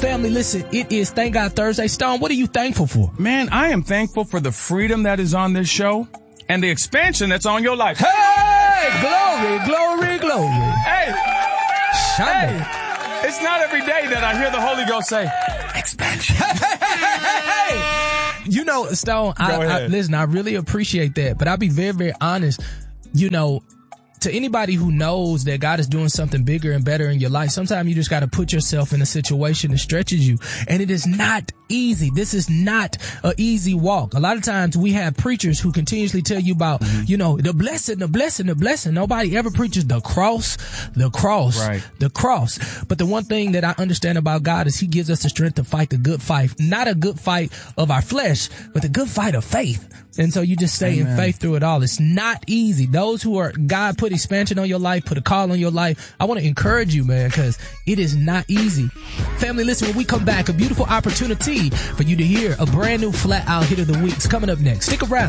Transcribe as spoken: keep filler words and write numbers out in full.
family, listen, it is Thank God Thursday. Stone, what are you thankful for? Man, I am thankful for the freedom that is on this show and the expansion that's on your life. Hey, glory, glory, glory. Hey, Sunday. hey, it's not every day that I hear the Holy Ghost say, expansion. Hey, hey, hey, hey. You know, Stone, I, I, listen, I really appreciate that, but I'll be very, very honest. You know, to anybody who knows that God is doing something bigger and better in your life, sometimes you just got to put yourself in a situation that stretches you. And it is not easy. This is not an easy walk. A lot of times we have preachers who continuously tell you about, mm-hmm. you know, the blessing, the blessing, the blessing. Nobody ever preaches the cross, the cross, right. the cross. But the one thing that I understand about God is he gives us the strength to fight the good fight, not a good fight of our flesh, but the good fight of faith. And so you just stay Amen. in faith through it all. It's not easy. Those who are, God put expansion on your life, put a call on your life. I want to encourage you, man, because it is not easy. Family, listen, when we come back, a beautiful opportunity for you to hear a brand new flat out hit of the week. It's coming up next. Stick around.